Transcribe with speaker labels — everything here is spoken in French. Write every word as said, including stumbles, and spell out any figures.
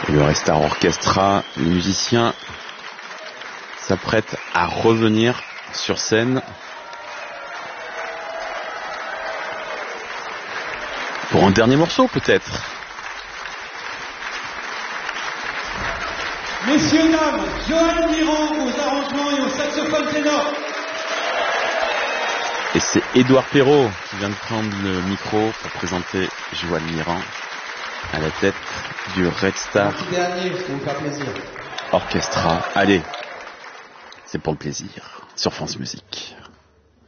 Speaker 1: Le Red Star Orchestra, les musiciens s'apprêtent à revenir sur scène pour un dernier morceau peut-être.
Speaker 2: Messieurs, dames, Johan Mirand aux arrangements et au saxophone ténor.
Speaker 1: Et c'est Édouard Perrault qui vient de prendre le micro pour présenter Johan Mirand à la tête du Red Star
Speaker 2: Dernier, pour vous faire plaisir.
Speaker 1: Orchestra. Allez, c'est pour le plaisir sur France Musique.